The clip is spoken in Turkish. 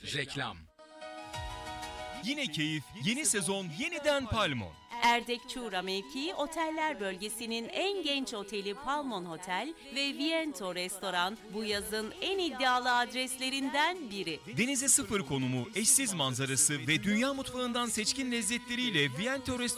Reklam. Yine keyif, yeni sezon yeniden Palmon. Erdek-Çuğra mevkii oteller bölgesinin en genç oteli Palmon Hotel ve Viento Restoran bu yazın en iddialı adreslerinden biri. Denize sıfır konumu, eşsiz manzarası ve dünya mutfağından seçkin lezzetleriyle Viento